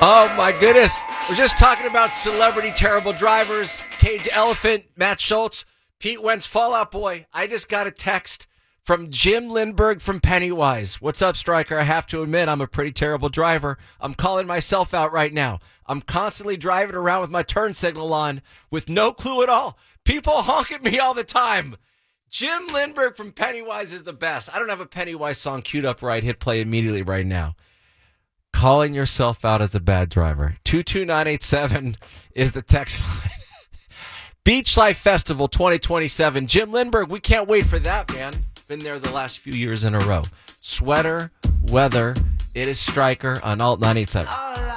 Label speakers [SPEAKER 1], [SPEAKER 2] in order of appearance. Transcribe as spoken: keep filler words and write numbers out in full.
[SPEAKER 1] Oh, my goodness. We're just talking about celebrity terrible drivers. Cage Elephant, Matt Schultz, Pete Wentz, Fallout Boy. I just got a text from Jim Lindbergh from Pennywise. What's up, Stryker? I have to admit, I'm a pretty terrible driver. I'm calling myself out right now. I'm constantly driving around with my turn signal on with no clue at all. People honk at me all the time. Jim Lindbergh from Pennywise is the best. I don't have a Pennywise song queued up where I'd hit play immediately right now. Calling yourself out as a bad driver. two two nine eight seven is the text line. Beach Life Festival twenty twenty-seven. Jim Lindbergh, we can't wait for that, man. Been there the last few years in a row. Sweater, weather, it is Stryker on Alt nine eighty-seven.